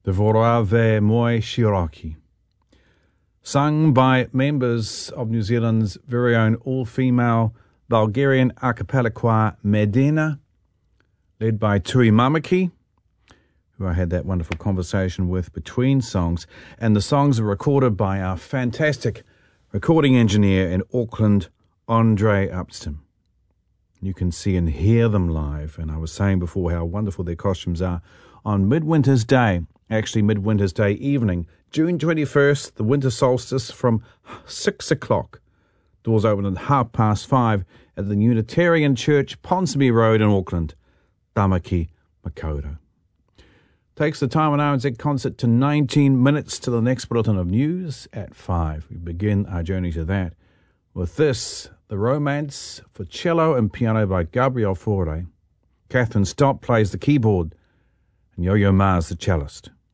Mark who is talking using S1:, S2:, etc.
S1: The Vorave Moi Shiraki, sung by members of New Zealand's very own all-female Bulgarian a cappella choir Medina, led by Tui Mamaki, who I had that wonderful conversation with between songs. And the songs are recorded by our fantastic recording engineer in Auckland, Andre Upston. You can see and hear them live. And I was saying before how wonderful their costumes are on Midwinter's Day, actually Midwinter's Day evening, June 21st, the winter solstice, from 6 o'clock. Doors open at 5:30 at the Unitarian Church, Ponsonby Road in Auckland, Tamaki Makaurau. Takes the Time on RNZ concert to 19 minutes to the next bulletin of news at 5. We begin our journey to that with this, The Romance for cello and piano by Gabriel Fauré. Catherine Stott plays the keyboard and Yo-Yo Ma's the cellist.